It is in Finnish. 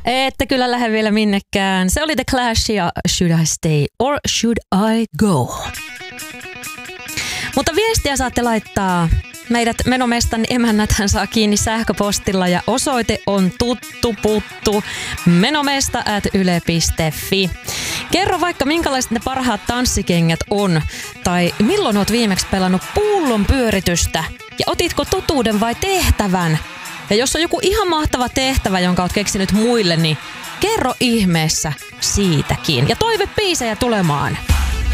Ette kyllä lähde vielä minnekään. Se oli The Clash ja Should I Stay or Should I Go? Mutta viestiä saatte laittaa. Meidät Menomestan emännäthän saa kiinni sähköpostilla ja osoite on tuttu puttu menomesta@yle.fi. Kerro vaikka minkälaiset ne parhaat tanssikengät on tai milloin oot viimeksi pelannut pullon pyöritystä ja otitko totuuden vai tehtävän? Ja jos on joku ihan mahtava tehtävä, jonka oot keksinyt muille, niin kerro ihmeessä siitäkin. Ja toivebiisejä tulemaan.